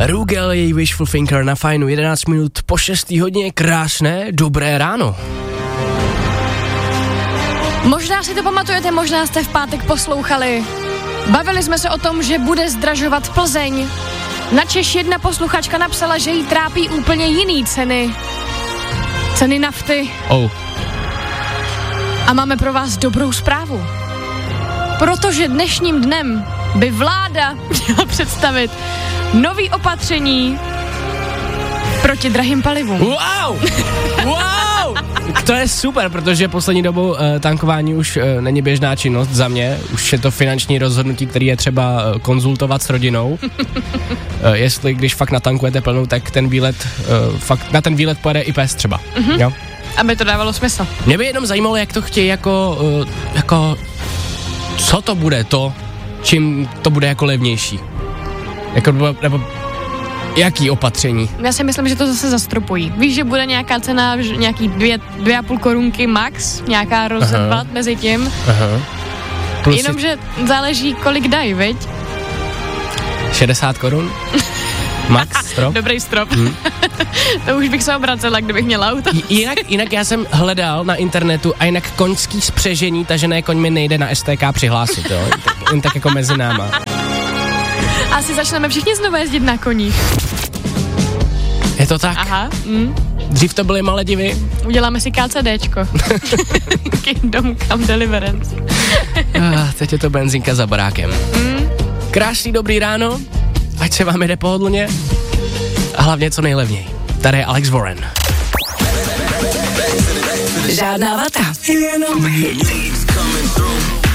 Rugel, její Wishful Thinker na Fajnu, 11 minut po 6. hodině, krásné, dobré ráno. Možná si to pamatujete, možná jste v pátek poslouchali. Bavili jsme se o tom, že bude zdražovat Plzeň. Načež jedna posluchačka napsala, že jí trápí úplně jiný ceny. Ceny nafty. A máme pro vás dobrou zprávu. Protože dnešním dnem by vláda měla představit nový opatření proti drahým palivům. Wow! To je super, protože poslední dobou tankování už není běžná činnost za mě. Už je to finanční rozhodnutí, který je třeba konzultovat s rodinou. Jestli když fakt natankujete plnou, tak ten výlet, fakt na ten výlet pojede i pes třeba. Jo? Aby to dávalo smysl. Mě by jenom zajímalo, jak to chtějí jako co to bude to, čím to bude jako levnější. Nebo jaký opatření? Já si myslím, že to zase zastropují. Víš, že bude nějaká cena, nějaký 2,5 korunky max, nějaká rozhodvat mezi tím. Jenomže záleží, kolik dají, viď? 60 korun? Max strop? Dobrý strop. To už bych se obracela, kdybych měla auto. Jinak já jsem hledal na internetu a jinak koňský spřežení, tažené koň mi nejde na STK přihlásit, jo? Jen tak jako mezi náma. Asi začneme všichni znovu jezdit na koních. Je to tak? Aha. Dřív to byly Maledivy. Uděláme si KCDčko. Kingdom Come Deliverance. Teď je to benzínka za barákem. Krásný dobrý ráno, ať se vám jede pohodlně a hlavně co nejlevněji. Tady je Alex Warren. Žádná vata. Jenom hit.